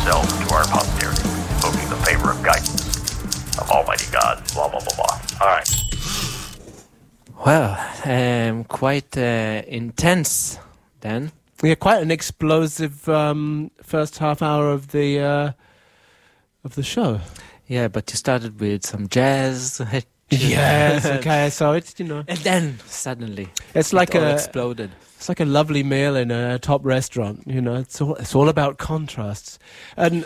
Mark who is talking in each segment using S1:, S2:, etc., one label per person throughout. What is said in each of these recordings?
S1: ourselves to our posterity, invoking the favor of guidance of Almighty God, blah, blah, blah, blah. All right.
S2: Well, quite intense then.
S3: Yeah, quite an explosive first half hour of the show.
S2: Yeah, but you started with some jazz.
S3: Yes, okay, so it's,
S2: And then suddenly
S3: it's like
S2: it all exploded.
S3: It's like a lovely meal in a top restaurant, it's all about contrasts. And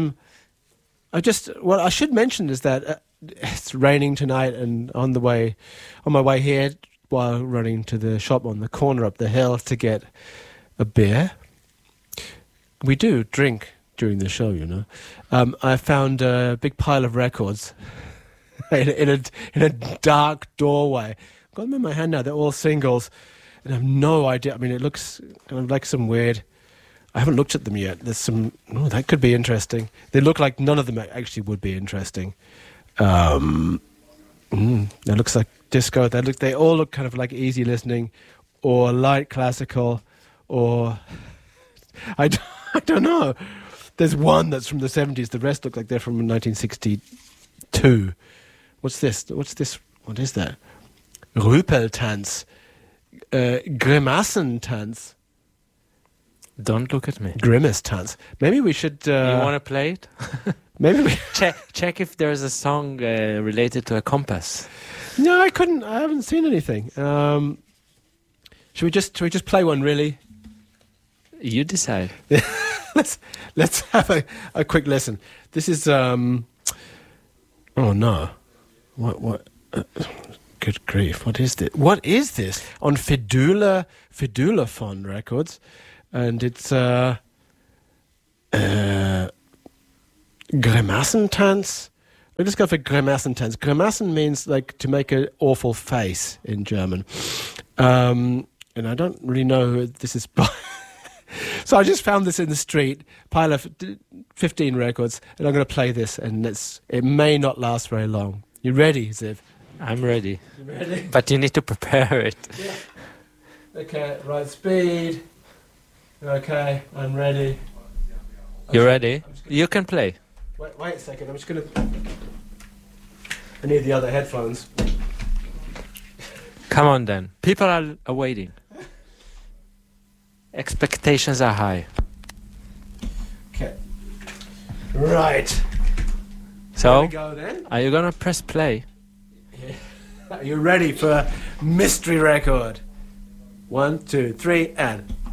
S3: what I should mention is that it's raining tonight, and on my way here while running to the shop on the corner up the hill to get a beer. We do drink during the show, I found a big pile of records in a dark doorway. I've got them in my hand now. They're all singles, and I have no idea. I mean, it looks kind of like some weird. I haven't looked at them yet. There's some. Oh, that could be interesting. They look like none of them actually would be interesting. That looks like disco. They all look kind of like easy listening, or light classical, or I don't know. There's one that's from the 70s. The rest look like they're from 1962. What's this? What is that? Rüpeltanz. Grimassentanz.
S2: Don't look at me.
S3: Grimace Tanz. Maybe we should...
S2: you want to play it?
S3: Maybe we...
S2: check if there's a song related to a compass.
S3: No, I haven't seen anything. Should we just play one, really?
S2: You decide.
S3: Let's have a quick listen. This is oh no, what? Good grief! What is this? What is this on Fidulaphone Records? And it's Grimassentanz. We'll just go for Grimassentanz. Grimassen means like to make an awful face in German, and I don't really know who this is by. So I just found this in the street, pile of 15 records, and I'm going to play this, and it may not last very long. You ready, Ziv?
S2: I'm ready.
S3: You ready?
S2: But you need to prepare it.
S3: Yeah. Okay, right speed. Okay, I'm ready.
S2: You ready? You can play.
S3: Wait a second, I'm just going to... I need the other headphones.
S2: Come on then. People are waiting. Expectations are high.
S3: Okay. Right.
S2: So,
S3: we go then.
S2: Are you gonna press play?
S3: Yeah. Are you ready for Mystery Record? 1, 2, 3, and...